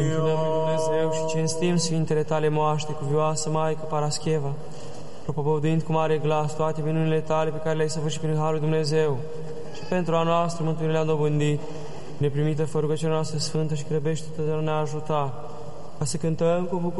Dumnezeu și cinstim Sfintele Tale moaște, cuvioasă Maică Parascheva, propovăduind cu mare glas toate minunile Tale pe care le-ai săvârșit prin Harul Dumnezeu și pentru a noastră mântuirea le-a dobândit, neprimită fă rugăciunea noastră sfântă și grăbește-te de a ne ajuta, ca să cântăm cu bucurie